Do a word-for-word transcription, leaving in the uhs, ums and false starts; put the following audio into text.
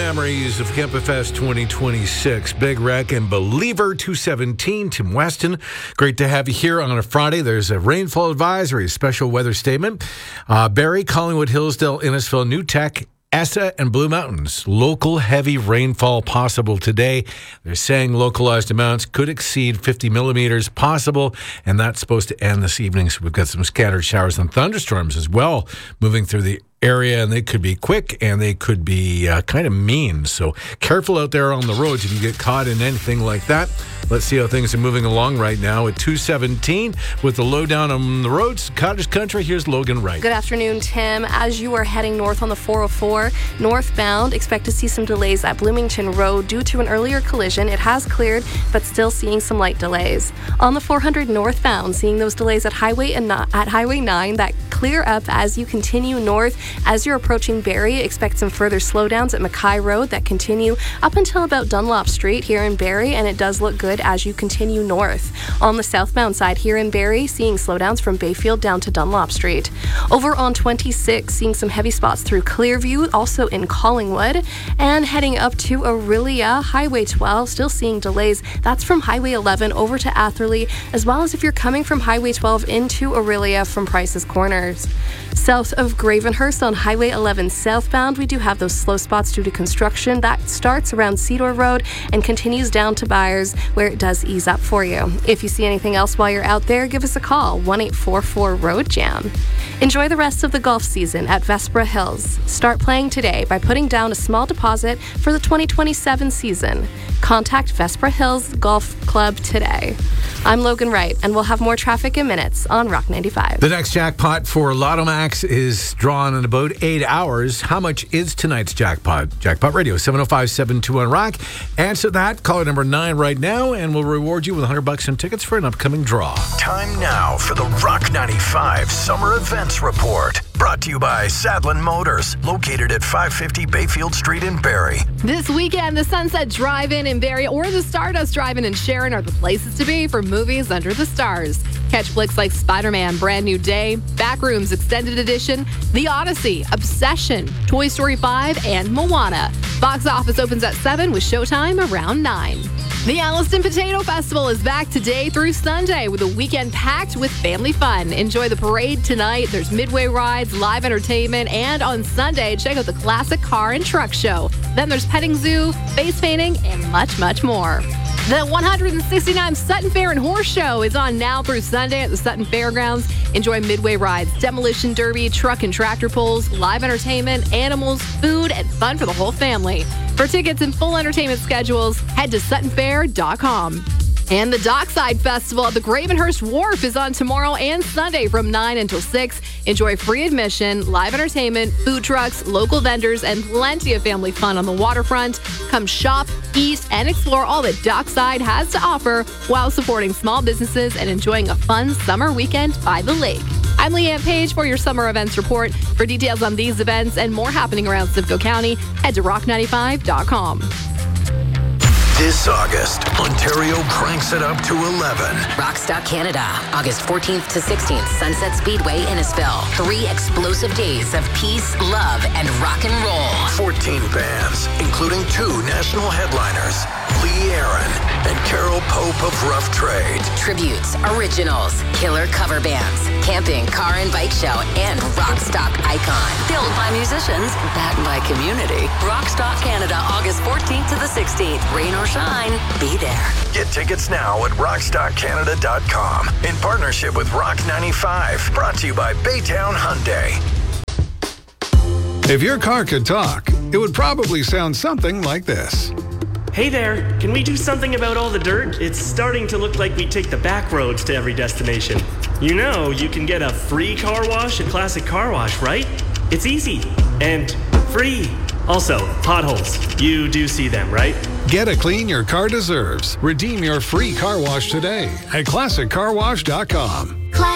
memories of Campafest twenty twenty-six. Big Wreck and Believer two seventeen. Tim Weston, great to have you here on a Friday. There's a rainfall advisory, a special weather statement. Uh, Barrie, Collingwood, Hillsdale, Innisfil, New Tech, Essa, and Blue Mountains. Local heavy rainfall possible today. They're saying localized amounts could exceed fifty millimeters possible, and that's supposed to end this evening. So we've got some scattered showers and thunderstorms as well moving through the area, and they could be quick and they could be uh, kind of mean. So careful out there on the roads if you get caught in anything like that. Let's see how things are moving along right now at two seventeen with the lowdown on the roads. Cottage Country, here's Logan Wright. Good afternoon, Tim. As you are heading north on the four oh four, northbound, expect to see some delays at Bloomington Road due to an earlier collision. It has cleared, but still seeing some light delays. On the four hundred northbound, seeing those delays at Highway and at Highway nine that clear up as you continue north. As you're approaching Barrie, expect some further slowdowns at Mackay Road that continue up until about Dunlop Street here in Barrie, and it does look good as you continue north. On the southbound side here in Barrie, seeing slowdowns from Bayfield down to Dunlop Street. Over on twenty-six, seeing some heavy spots through Clearview, also in Collingwood, and heading up to Orillia, Highway twelve, still seeing delays. That's from Highway eleven over to Atherley, as well as if you're coming from Highway twelve into Orillia from Price's Corners. South of Gravenhurst on Highway eleven southbound, we do have those slow spots due to construction. That starts around Cedar Road and continues down to Byers, where it does ease up for you. If you see anything else while you're out there, give us a call, one eight four four road jam. Enjoy the rest of the golf season at Vespra Hills. Start playing today by putting down a small deposit for the twenty twenty-seven season. Contact Vespra Hills Golf Club today. I'm Logan Wright, and we'll have more traffic in minutes on Rock ninety-five. The next jackpot for Lotto Max is drawn in about eight hours. How much is tonight's jackpot? Jackpot Radio, seven oh five, seven two one, Rock. Answer that. Caller number nine right now, and we'll reward you with one hundred bucks in tickets for an upcoming draw. Time now for the Rock ninety-five Summer Events Report. Brought to you by Sadlin Motors, located at five fifty Bayfield Street in Barrie. This weekend, the Sunset Drive-In in Barrie or the Stardust Drive-In in Sharon are the places to be for movies under the stars. Catch flicks like Spider-Man, Brand New Day, Backrooms Extended Edition, The Odyssey, Obsession, Toy Story five, and Moana. Box office opens at seven with showtime around nine. The Alliston Potato Festival is back today through Sunday with a weekend packed with family fun. Enjoy the parade tonight. There's midway rides, live entertainment, and on Sunday, check out the classic car and truck show. Then there's petting zoo, face painting, and much, much more. The one hundred sixty-ninth Sutton Fair and Horse Show is on now through Sunday at the Sutton Fairgrounds. Enjoy midway rides, demolition derby, truck and tractor pulls, live entertainment, animals, food, and fun for the whole family. For tickets and full entertainment schedules, head to sutton fair dot com. And the Dockside Festival at the Gravenhurst Wharf is on tomorrow and Sunday from nine until six. Enjoy free admission, live entertainment, food trucks, local vendors, and plenty of family fun on the waterfront. Come shop, eat, and explore all that Dockside has to offer while supporting small businesses and enjoying a fun summer weekend by the lake. I'm Leanne Page for your Summer Events Report. For details on these events and more happening around Simcoe County, head to rock ninety-five dot com. This August, Ontario cranks it up to eleven. Rockstock Canada, August fourteenth to sixteenth, Sunset Speedway, Innisfil. Three explosive days of peace, love, and rock and roll. fourteen bands, including two national headliners, Lee Aaron and Carol Pope of Rough Trade. Tributes, originals, killer cover bands, camping, car and bike show, and Rockstock Icon. Built by musicians, backed by community. Rockstock Canada, August fourteenth to the sixteenth. Rain or shine, be there. Get tickets now at rockstock canada dot com in partnership with Rock ninety-five. Brought to you by Baytown Hyundai. If your car could talk, it would probably sound something like this. Hey there, can we do something about all the dirt? It's starting to look like we take the back roads to every destination. You know, you can get a free car wash at Classic Car Wash, right? It's easy and free. Also, potholes. You do see them, right? Get a clean your car deserves. Redeem your free car wash today at classic car wash dot com.